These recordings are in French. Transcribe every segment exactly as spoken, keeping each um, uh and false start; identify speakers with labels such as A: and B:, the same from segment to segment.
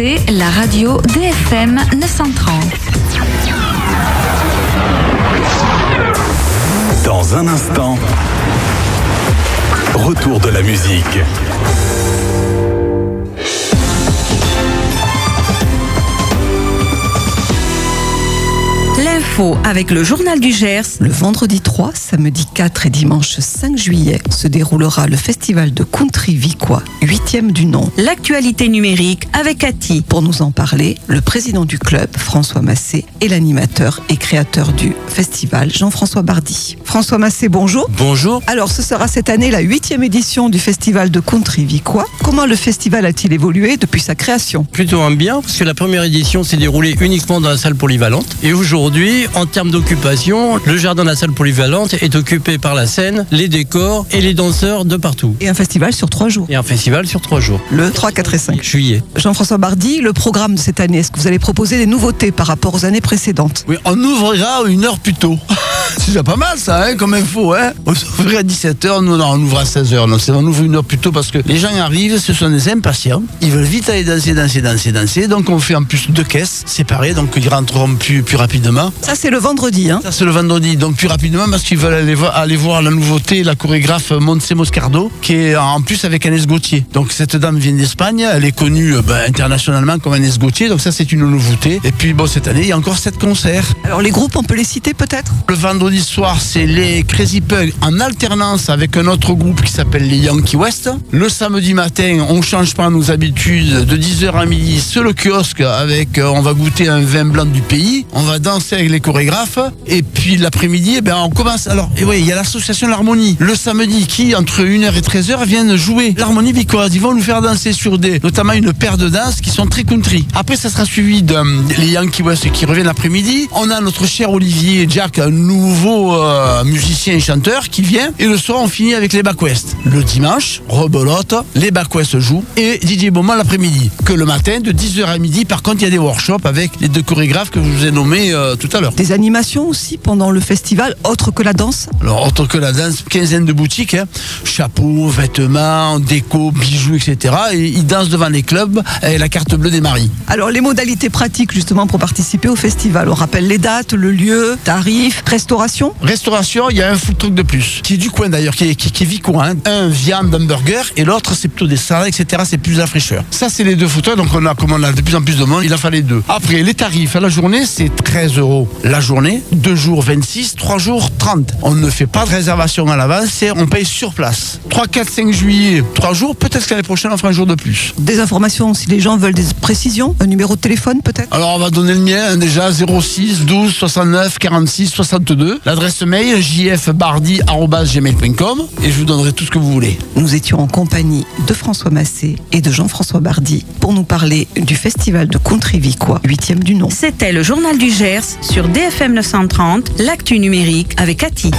A: écoutez la radio D F M neuf cent trente.
B: Dans un instant, retour de la musique.
A: L'info avec le journal du Gers.
C: Le vendredi trois, samedi quatre et dimanche cinq juillet se déroulera le festival de country vicois, huitième du nom.
A: L'actualité numérique avec Cathy.
C: Pour nous en parler, le président du club, François Massé, et l'animateur et créateur du festival, Jean-François Bardy. François Massé, bonjour.
D: Bonjour.
C: Alors, ce sera cette année la huitième édition du festival de country vicois. Comment le festival a-t-il évolué depuis sa création?
D: Plutôt un bien, parce que la première édition s'est déroulée uniquement dans la salle polyvalente. Et aujourd'hui, en termes d'occupation, le jardin de la salle polyvalente est occupé par la scène, les décors et les danseurs de partout.
C: Et un festival sur trois jours.
D: Et un festival sur trois jours.
C: Le trois, quatre et cinq
D: juillet.
C: Jean-François Bardy, le programme de cette année, est-ce que vous allez proposer des nouveautés par rapport aux années précédentes?
E: Oui, on ouvrira une heure plus tôt. C'est déjà pas mal ça, hein, comme info. Hein. On ouvre à dix-sept heures, nous non, on ouvre à seize heures. Non, c'est, on ouvre une heure plus tôt parce que les gens arrivent, ce sont des impatients. Ils veulent vite aller danser, danser, danser, danser. Donc on fait en plus deux caisses séparées, donc ils rentreront plus, plus rapidement.
C: Ça, c'est le vendredi, hein?
E: Ça, c'est le vendredi, donc plus rapidement parce qu'ils veulent aller, vo- aller voir la nouveauté, la chorégraphe Montse Moscardo, qui est en plus avec Agnès Gauthier. Donc cette dame vient d'Espagne, elle est connue euh, ben, internationalement comme Agnès Gauthier, donc ça c'est une nouveauté. Et puis bon, cette année, il y a encore sept concerts.
C: Alors, les groupes, on peut les citer peut-être?
E: Le vendredi soir, c'est les Crazy Pugs en alternance avec un autre groupe qui s'appelle les Yankee West. Le samedi matin, on change pas nos habitudes, de dix heures à midi, c'est le kiosque avec, euh, on va goûter un vin blanc du pays, on va danser avec les chorégraphes. Et puis l'après-midi, eh ben, on commence. Alors, et oui, il y a l'association L'Harmonie. Le samedi, qui, entre une heure et treize heures, viennent jouer l'harmonie vicoise. Ils vont nous faire danser sur des, notamment une paire de danses qui sont très country. Après, ça sera suivi de euh, les Yankee West qui reviennent l'après-midi. On a notre cher Olivier Jack, un nouveau euh, musicien et chanteur qui vient. Et le soir, on finit avec les Back West. Le dimanche, rebelote, les Back West jouent. Et D J Beaumont l'après-midi. Que le matin, de dix heures à midi, par contre, il y a des workshops avec les deux chorégraphes que je vous ai nommés euh, tout à l'heure.
C: Des animations aussi pendant le festival, autre que la danse?
E: Alors, autre que la danse, quinzaine de boutiques, hein. Chapeaux, vêtements, déco, bijoux, et cetera. Et ils dansent devant les clubs avec la carte bleue des maris.
C: Alors, les modalités pratiques justement pour participer au festival, on rappelle les dates, le lieu, tarifs, restauration?
E: Restauration, il y a un food truck de plus, qui est du coin d'ailleurs, qui est, qui, qui est vicoin. Hein. Un viande, un burger, et l'autre c'est plutôt des salades, et cetera. C'est plus la fraîcheur. Ça, c'est les deux food trucks, donc on a, comme on a de plus en plus de monde, il en fallait deux. Après, les tarifs à la journée, c'est treize euros la journée, deux jours vingt-six, trois jours trente. On ne fait pas de réservation à l'avance, c'est on paye sur place. trois, quatre, cinq juillet, trois jours, peut-être qu'année prochaine on fera un jour de plus.
C: Des informations, si les gens veulent des précisions, un numéro de téléphone peut-être?
E: Alors on va donner le mien hein, déjà, zéro six douze soixante-neuf quarante-six soixante-deux. L'adresse mail j f bardy arobase gmail point com et je vous donnerai tout ce que vous voulez.
C: Nous étions en compagnie de François Massé et de Jean-François Bardy pour nous parler du festival de country vicois, huitième du nom.
A: C'était le journal du Gers sur D F M neuf cent trente, l'actu numérique avec Cathy.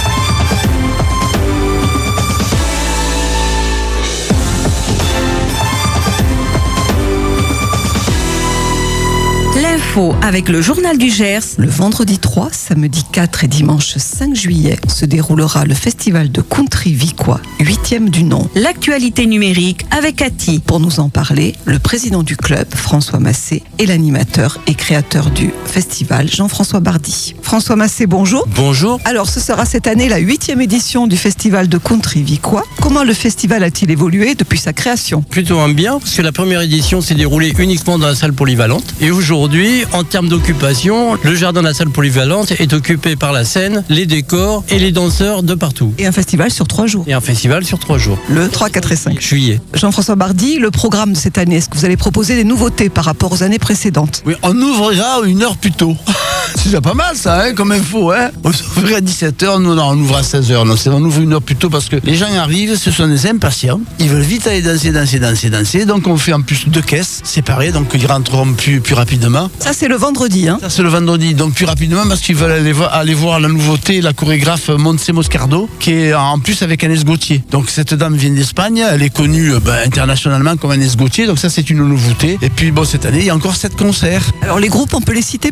A: L'info avec le journal du Gers.
C: Le vendredi trois, samedi quatre et dimanche cinq juillet se déroulera le festival de country vicois, huitième du nom.
A: L'actualité numérique avec Cathy.
C: Pour nous en parler, le président du club, François Massé, et l'animateur et créateur du festival, Jean-François Bardy. François Massé, bonjour.
D: Bonjour.
C: Alors, ce sera cette année la huitième édition du festival de country vicois. Comment le festival a-t-il évolué depuis sa création?
D: Plutôt un bien, parce que la première édition s'est déroulée uniquement dans la salle polyvalente. Et aujourd'hui, en termes d'occupation, le jardin de la salle polyvalente est occupé par la scène, les décors et les danseurs de partout.
C: Et un festival sur trois jours.
D: Et un festival sur trois jours.
C: Le trois, quatre et cinq
D: juillet.
C: Jean-François Bardy, le programme de cette année, est-ce que vous allez proposer des nouveautés par rapport aux années précédentes?
E: Oui, on ouvrira une heure plus tôt. C'est déjà pas mal ça, hein, comme info. Hein. On ouvre à dix-sept heures, nous non, on ouvre à seize heures. Non, c'est, on ouvre une heure plus tôt parce que les gens arrivent, ce sont des impatients. Ils veulent vite aller danser, danser, danser, danser. Donc on fait en plus deux caisses séparées, donc ils rentreront plus, plus rapidement.
C: Ça, c'est le vendredi, hein?
E: Ça, c'est le vendredi, donc plus rapidement parce qu'ils veulent aller, vo- aller voir la nouveauté, la chorégraphe Montse Moscardo, qui est en plus avec Agnès Gauthier. Donc cette dame vient d'Espagne, elle est connue ben, internationalement comme Agnès Gauthier, donc ça c'est une nouveauté. Et puis bon, cette année, il y a encore sept concerts.
C: Alors, les groupes, on peut les citer